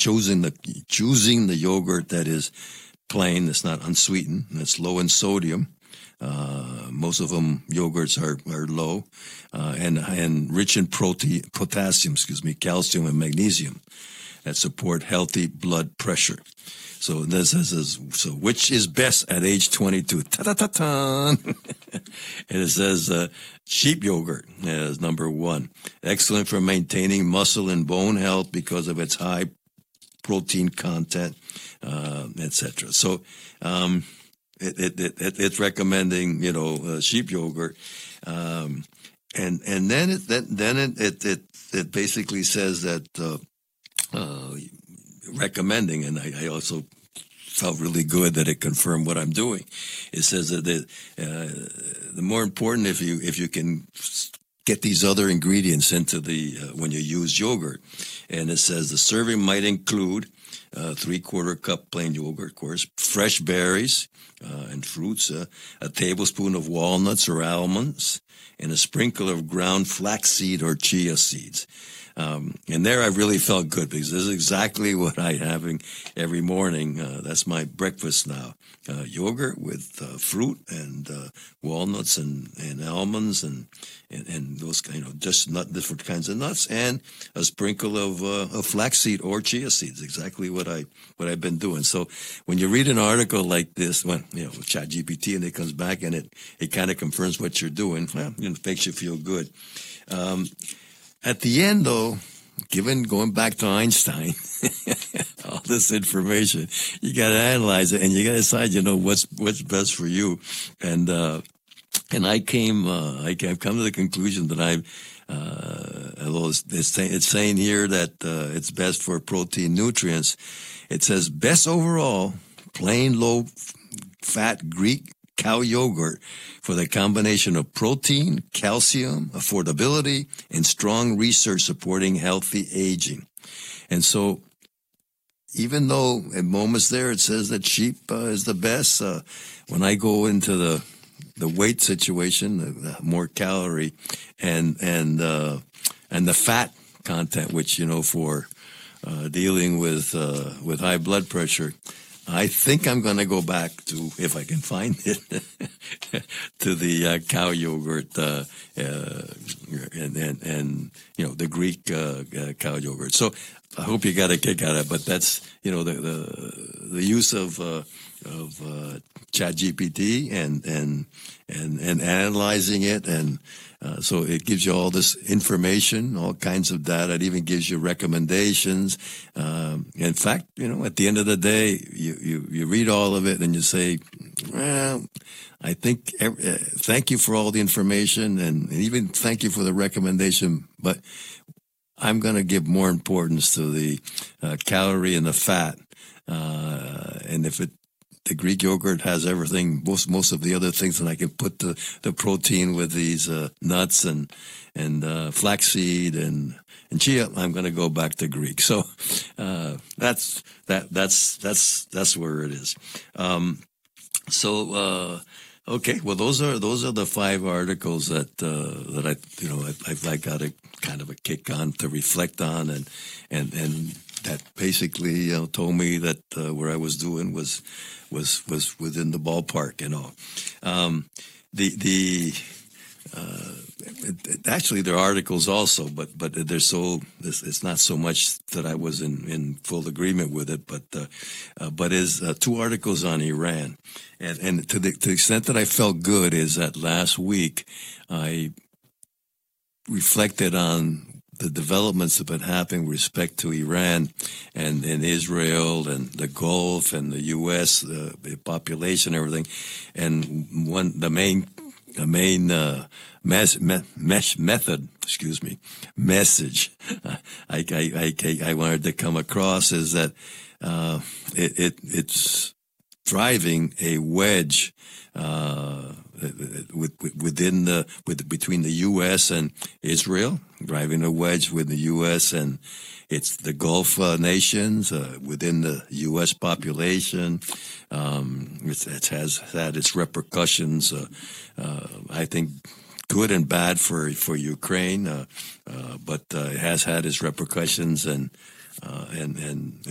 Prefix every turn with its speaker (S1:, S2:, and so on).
S1: choosing the yogurt that is plain, that's not unsweetened, that's low in sodium. Most of them yogurts are low, and rich in potassium, calcium and magnesium that support healthy blood pressure. So this is so which is best at age 22? Ta-ta-ta-ta! And it says sheep yogurt is number one. Excellent for maintaining muscle and bone health because of its high protein content, etc. So it's recommending sheep yogurt, and then it basically says that recommending, and I also felt really good that it confirmed what I'm doing. It says that the more important, if you can get these other ingredients into the when you use yogurt, and it says the serving might include 3/4 cup plain yogurt, of course, fresh berries and fruits, a tablespoon of walnuts or almonds, and a sprinkle of ground flaxseed or chia seeds. And there I really felt good because this is exactly what I'm having every morning. That's my breakfast now. Yogurt with fruit and walnuts and almonds and those just different kinds of nuts, and a sprinkle of flaxseed or chia seeds. Exactly what I've been doing. So when you read an article like this, when with ChatGPT and it comes back and it kind of confirms what you're doing, well, it makes you feel good. At the end, though, going back to Einstein, all this information, you got to analyze it and you got to decide, what's best for you. And I've come to the conclusion that although it's saying here that it's best for protein nutrients, it says best overall, plain low fat Greek cow yogurt for the combination of protein, calcium, affordability, and strong research supporting healthy aging. And so, even though at moments there it says that sheep is the best, when I go into the weight situation, the more calorie and the fat content, which for dealing with high blood pressure, I think I'm going to go back to, if I can find it, to the cow yogurt and the Greek cow yogurt. So I hope you got a kick out of it. But that's the use of ChatGPT and analyzing it, and so it gives you all this information, all kinds of data. It even gives you recommendations. In fact, at the end of the day, you read all of it and you say, well, I think thank you for all the information and even thank you for the recommendation, but I'm going to give more importance to the calorie and the fat, and if the Greek yogurt has everything, most of the other things, and I can put the protein with these nuts and flaxseed and chia, I'm going to go back to Greek. So that's where it is. Okay, well those are the 5 articles that I got a kind of a kick on to reflect on, and that basically told me that where I was doing was within the ballpark and all. Actually there are articles also, but they're it's not so much that I was in full agreement with it, but is 2 articles on Iran, and to the extent that I felt good is that last week I reflected on the developments that have been happening with respect to Iran and Israel and the Gulf and the U.S., the population, everything. And the main message I wanted to come across is that it's driving a wedge between the U.S. and Israel, driving a wedge with the U.S. and it's the Gulf nations within the U.S. population. It has had its repercussions, I think, good and bad for Ukraine, but it has had its repercussions and